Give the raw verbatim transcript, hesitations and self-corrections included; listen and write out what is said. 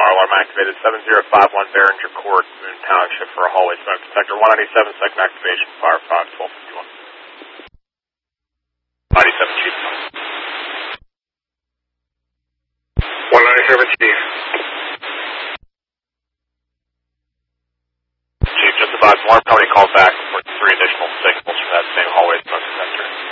fire alarm activated. seven zero five one Behringer Court, Moon Township for a hallway smoke detector. one ninety-seven, second activation, fire five twelve fifty-one. ninety-seven, Chief. one ninety-seven, Chief. Chief, just advise more company called back for three additional signals from that same hallway smoke detector.